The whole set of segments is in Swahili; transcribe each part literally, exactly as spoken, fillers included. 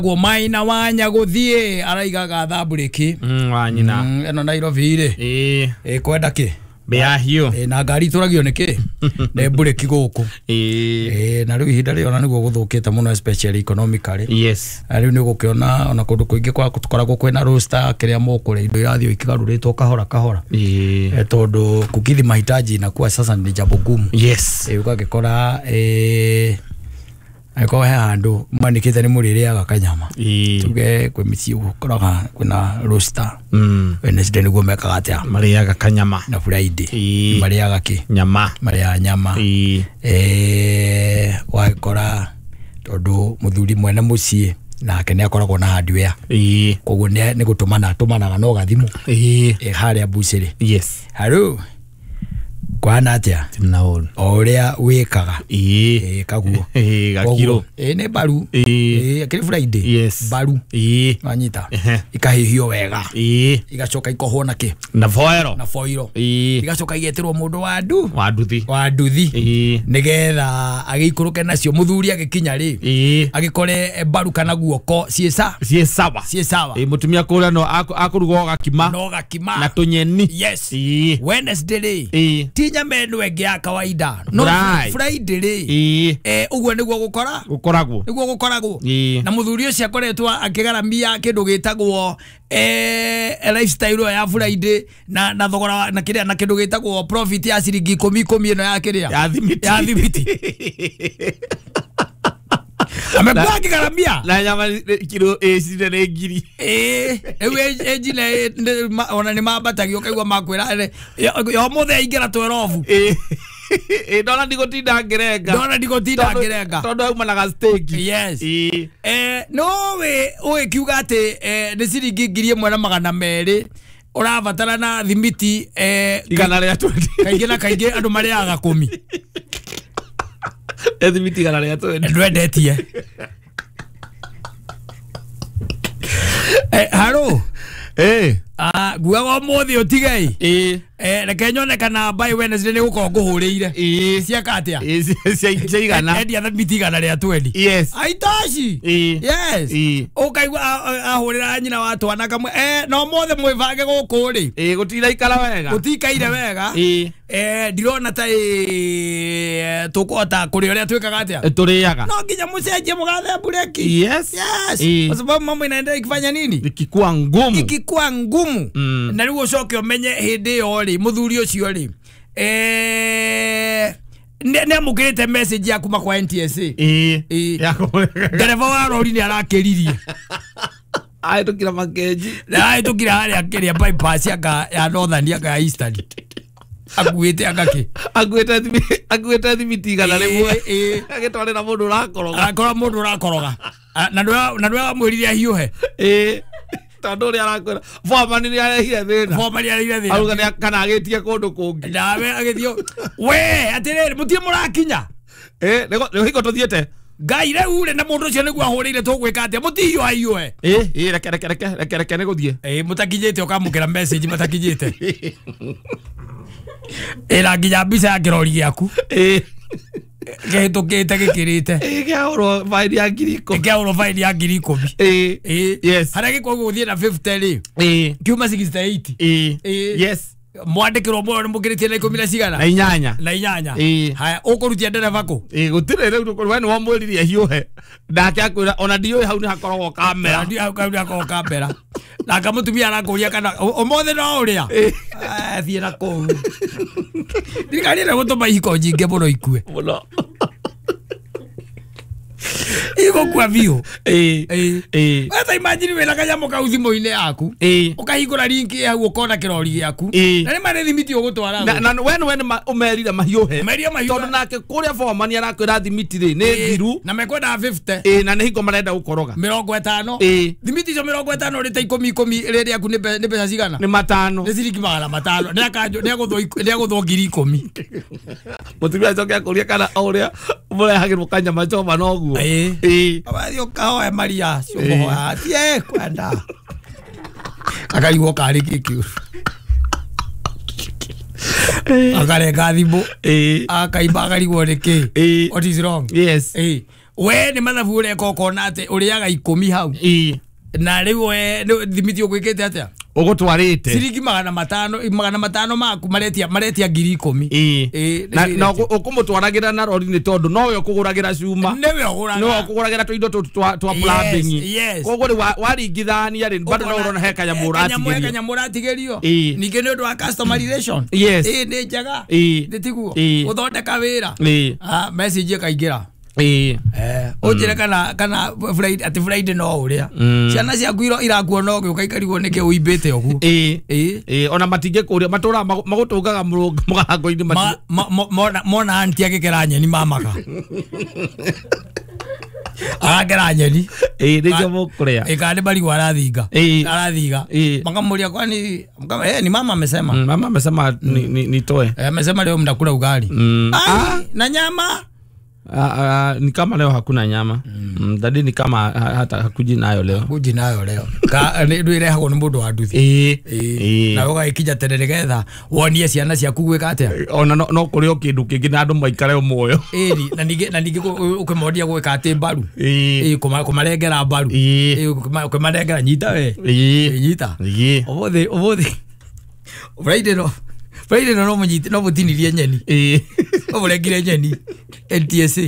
Go maina wanya guthie araigaga thamburiki mm wanyina mm, eno Nairobi ire eh eh kwenda ki bea hiyo eh na ngari turagio niki ne bureki guku eh eh na riu ihinda ri ona niguo guthukite muno especially economically yes riu ni gukiona ona kundu kuingi kwa tukoragwo kwina roster kiria mukure indo irathio ikigaruritwo kahora kahora eh tondu kukithi mahitaji na kuwa sasa ni jambo gumu yes eh ukagikora eh Ako handu manikite ni muririaga kanyama tuge kwe misi ukoraga kuna roster mm Wednesday niguo mekaga atia mariaga kanyama na Friday mariaga ki nyama maria nyama eh wakora tondu muthuri mwene mucie nake ni akoragwo na hardware eh koguo ni gutumana tumanaga no gathimu eh haria buciri yes haro kwana atia timnaona oria wikaga eh kaguo eh gakiro eh ne baru eh akiri Friday yes baru eh anyita ikahihio wega eh igacoka ikohwo naki na foiro na foiro eh igacoka igetirwo mundu wa ndu wa nduthi wa nduthi eh nigetha agikuruke nacio muthuri agikinya ri eh agikore baru kana guoko ciesa sie sawa sie sawa eh mutumia kuria no akurugo gakima no gakima na tunyeni yes eh Wednesday eh tinya menu enge ya kawaida no Friday ri eh eh uguo niguo gukora gukoragwo niguo gukoragwo eh na muthuri ucio akoretwa akigaramia kindu gitagwo eh lifestyle ya Friday na na thogora na kiria na kindu gitagwo profit ya ciringi ikumi ikumi eno ya kiria ya thimiti ya thimiti amekuwa akigaramia na nyama kilo eh sire ngiri eh ewe ejina ona ni mabatagio kaigwa makwira yo muthe ingira twerofu eh eh dona ndigotinda ngerenga dona ndigotinda ngerenga tondu aumanaga steak yes eh eh no we we kiuga ati eh ni ciringi ngiri imwe na magana meri urabatara na thimiti eh igana ria twenty kaingi na kaingi andu mariaga kumi thimiti igana ria twenty ndwendetie eh haro eh ah guago muthi utigai eh eh reke nyone kana by Wednesday ni guko nguhurire eh cia katia eh cia igana endi atha miti igana ria twenty yes aitashi eh yes eh ukaigwa ahurira nyina wa twana kamwe eh no mothe mwivange guku ri eh gutira ikara wega gutikaire wega eh eh ndirona ta eh tukota kuri uria twikaga atia turiaga no nginya mucenjie mugathe bureki yes yes kwa sababu mambo inaendelea ikifanya nini ikikuwa ngumu ikikuwa ngumu mm. na riu ucoke umenye hindi yo ri muthuri ucio ri eh ne amukirite message ya kuma kwa N T S A eh dereva wa rori ni arakiririe ai tukira makeji ai tukira hari akiria bypass ya ya northern ya eastern aguite agaki aguite aguite thimiti igana rimwe agitwarira mundu urakoroga akora mundu urakoroga na ndwa na ndwa mwirire hiuhe eh tondu ri arakwira foreman ni arehire thina foreman ni arehire thina aruga ni kana agitie kundu kungi nawe agithio we atiriri mutie murakinya eh leo hiko tuthiete ngai reu ri na mundu ucio niguo ahurire tugwika atia mutiyo ayue eh eh reke reke reke reke reke ne guthie eh mutakinyite ukamukira message mutakinyite era nginya mbica ya kirori giaku eh getukite gikirite eh gauro faili ya ngiri ikumi gauro faili ya ngiri ikumi eh eh yes haragi kwa guthie na fifty ri eh kiuma sixty-eight eh yes mwandikirwo mwana mukiritie na ikumi na cigana na inyanya na inyanya eh haya ukurutia ndereva ku eh gutire riu we ni wamwiririe hiuhe ndake akwira ona ndiyo hau ni hakoragwo kamera ndiyo hau ni hakoragwo kamera na kamutumia arakuria kana omothe no uria eh thie na ku ndikari na gutuma ihiko nyinge muno ikue muno iko kwa view eh eh weta imagine wena kanyamo ka uthimo-ine yaku eh ukahingura link hau ukona kirori giaku na ni mane thimiti ugutwara na wena wena umerira mahiuhe umerira mahiuhe tondu nake kuria foreman arakwira thimiti ri ni thiru na mekwenda fifty eh na ni hiko marenda gukoroga mirongo itano eh thimiti cio mirongo itano ri ta ikumi ikumi riri yaku ni mbeca cigana ni matano ni ciringi magana matano ni akanjo ni aguthwo ni aguthwo ngiri ikumi mutumia acoke akuria kana uria murehagirwo kanyama choma noguo eh eh abathio kahoe maria cio mohoa tie kwenda akariwo kari kikiu akarenga thimu eh akaimba akarigwo niki eh what is wrong yes eh we ni mathabu ure koko nate uriaga ikumi hau i na riu we thimiti ukwikete atia ugutwarite ciringi magana matano magana matano maku maretia maretia ngiri ikumi eh na no ukumutwaragira na rori ni tondu no we kuguragira cuma newe oguraga no kuguragira twindo twa twa plumbing kogo ri waringithania ri bado no urona heka ya murati gerio heka ya murati gerio ninge no ndo customer relation eh ni njaga nditigu uthondeka wira ah message kaingira eh eh ujire kana kana Friday ati Friday no uria ciana cia kuiro irakuo no gyo kaikarigwo nike uimbite ogu eh eh ona matinge kuria matura magutungaga mugango-ini mona mona anti agikera nyeni mamaka agakera nyeni eh ndicho mukuria ikande bali warathinga arathinga makamuria kwani eh ni mama amesema mama amesema ni toe eh amesema leo mnakula ugali na nyama Ah, uh, ni kama leo hakuna nyama. Mm. Mm, dadi ni kama hata hakuji nayo leo. Hakuji nayo leo. Ka ndu ire hago ndu wa nduthi. Eh. Eh. Na woga ikija terere getha wonie ciana cia kugwika atia. Ona no no kuri o kindu kingi na andu maikare muoyo. Eh ni na ninge na ninge ukimodia gwika ati mbaru. Eh. Eh kuma kumarengera mbaru. Eh. Kumarengera nyita we. Eh. Nyita. Eh. Obothe obothe. Friday no. Friday no no munyite no butinirie nyeni. Eh. Oburengire nyeni. N T S A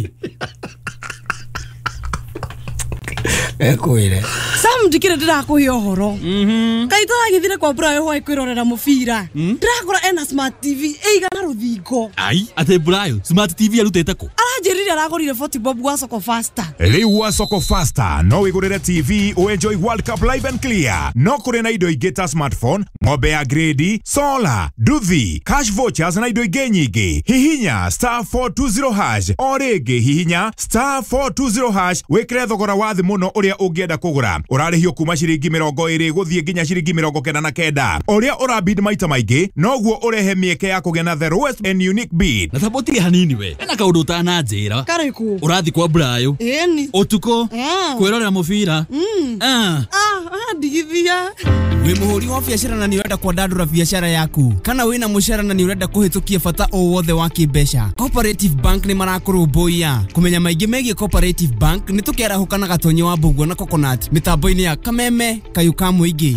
ekwire Sam ndikire ndirakuhe ohoro mhm kaita githire kwa Brayo hwa ikwirorera mubira ndirakora ena smart T V eigana ruthingo ai ate Brayo smart T V arutete ko aranjirire aragorire forty bob gwa Soko Faster riu wa Soko Faster no wigurire T V o enjoy World Cup live and clear no kuri na indo ingĩ ta smartphone ng'ombe ya grade solar nduthi cash vouchers na indo ingĩ nyingĩ hihinya star four two zero hash o rĩngĩ hihinya star four two zero hash wikire thogora wa thĩ muno uria ungienda kugura urarĩhio kuma ciringi mirongo ĩrĩ guthie nginya ciringi mirongo kenda na kenda uria urabid maita maingĩ noguo urehe mieke ya kugĩa na the lowest and unique bid na thaboti hanini we ena kaundu utananjira kariku urathi kwa Brayo eni utuko kwirorera mubira ah ah ndigithia wi muhuri wa biashara na ni urenda kwandandura biashara yaku kana wina mushara na ni urenda kuhitukia bata o wothe wa kibesha Cooperative Bank ni marakurumbuia kumenya maingi megie Cooperative Bank ni tukera hukana gatonyo wa Mbugua na Coconut mitambo-ini ya Kameme Kayuka Muingi.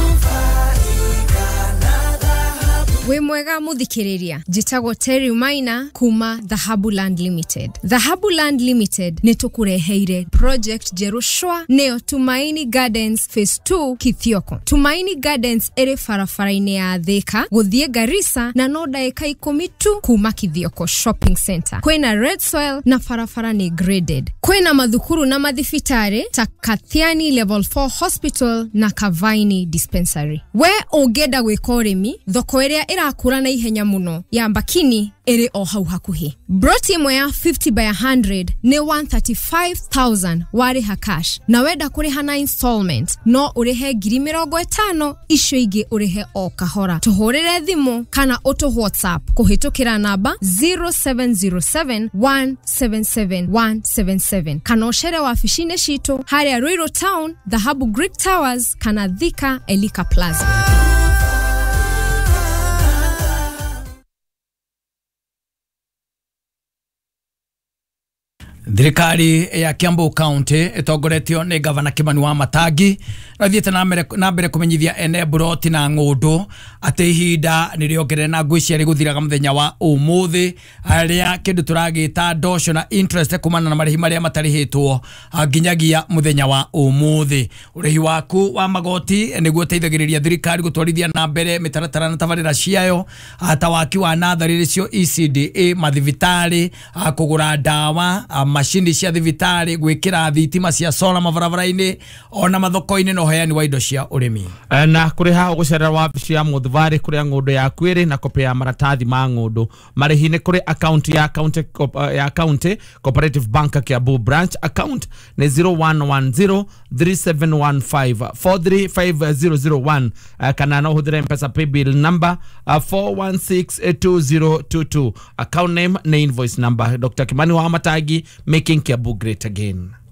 We mwega muthikiriria njitagwo Terry Maina kuma Dhahabuland Limited. Dhahabuland Limited nitukureheire project Jerushwa neo Tumaini Gardens phase two Kithioko. Tumaini Gardens ere farafaraini ya Thika guthie Garissa na no daika ikumi tu kuma Kithioko Shopping Center. Kwena red soil na farafara ni graded. Kwena madhukuru na madhifitare ta Kathiani level four hospital na Kavaini dispensary. We ogeda gwikoremi thoko area irakura na ihenya muno ya Mbakini ere o hau hakuhi. Broti imwe ya fifty by one hundred ne one hundred thirty-five thousand wari ha cash na weda kuriha na installment no urehe ngiri mirongo itano icio ingi urehe o kahora. Tuhorere thimu kana auto WhatsApp kuhitukira namba zero seven zero seven one seven seven one seven seven kana oshere wafishine shito haria Ruiru Town, Dhahabu Greek Towers kana Thika Elika Plaza. Thirikari ya Kiambu County itongoretio ni Gavana Kimani Wamatangi rathiete na mbere na mbere kumenyithia ene Buroti na Ng'undu ati ihinda ni riongere na ngwiciari guthiraga muthenya wa umuthi aria kindu turagita ndosho na interest kumana na marihi maria matarihitwo nginyagia muthenya wa umuthi. Urehi waku wa magoti niguo teithagiriria thirikari gutwarithia na mbere mitaratara na tabarira ciayo ata waki wa nathariri cio E C D A mathibitari kugura dawa mashini cia thibitari gwikira thitima cia solar mabarabara-ini ona mathoko-ini no heani wa indo cia urimi na kuriha ugucerera wabici ya Muthuvari kuria Ng'undu ya kwiri na kopi ya maratathi ma Ng'undu marihi ni kuri account ya account ya account Cooperative Bank Kiambu branch account ni zero one one zero three seven one five four three five zero zero one kana no hudire M-Pesa pay bill number four one six two zero two two account name na invoice number. Doctor Kimani Wamatangi, making Kiambu great again.